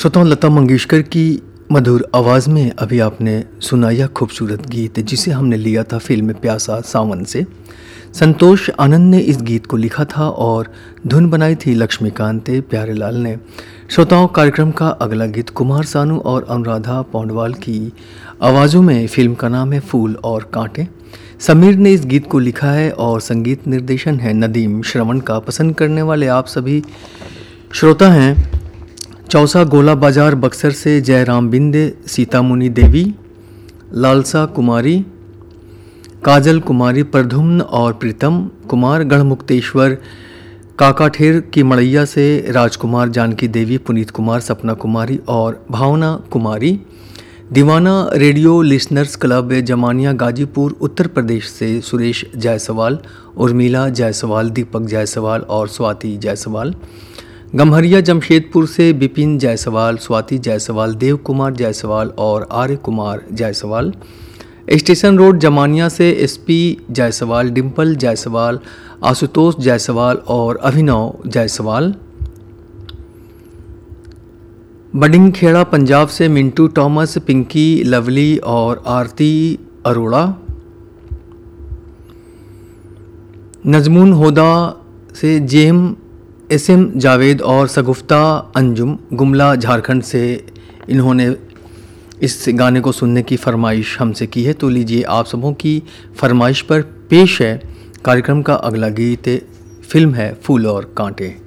श्रोताओं, लता मंगेशकर की मधुर आवाज़ में अभी आपने सुना यह खूबसूरत गीत जिसे हमने लिया था फिल्म प्यासा सावन से। संतोष आनंद ने इस गीत को लिखा था और धुन बनाई थी लक्ष्मीकांत प्यारेलाल ने। श्रोताओं, कार्यक्रम का अगला गीत कुमार सानू और अनुराधा पौंडवाल की आवाज़ों में। फिल्म का नाम है फूल और कांटे। समीर ने इस गीत को लिखा है और संगीत निर्देशन है नदीम श्रवण का। पसंद करने वाले आप सभी श्रोता हैं चौसा गोला बाजार बक्सर से जयराम बिंदे, सीतामुनि देवी, लालसा कुमारी, काजल कुमारी, प्रधुम्न और प्रीतम कुमार, गढ़मुक्तेश्वर काकाठेर की मड़ैया से राजकुमार, जानकी देवी, पुनीत कुमार, सपना कुमारी और भावना कुमारी, दीवाना radio listeners club Zamania Ghazipur Uttar Pradesh से सुरेश जायसवाल, उर्मिला जायसवाल, दीपक जायसवाल और स्वाति जायसवाल, गम्हरिया जमशेदपुर से बिपिन जायसवाल, स्वाति जायसवाल, देव कुमार जायसवाल और आर्य कुमार जायसवाल, स्टेशन रोड जमानिया से एसपी जायसवाल, डिम्पल जायसवाल, आशुतोष जायसवाल और अभिनव जायसवाल, बडिंगखेड़ा पंजाब से मिंटू टॉमस, पिंकी लवली और आरती अरोड़ा, नजमुन होदा से जेम एसएम जावेद और सगुफ्ता अंजुम, गुमला झारखंड से इन्होंने इस गाने को सुनने की फरमाइश हमसे की है। तो लीजिए आप सबों की फरमाइश पर पेश है कार्यक्रम का अगला गीत। फिल्म है फूल और कांटे।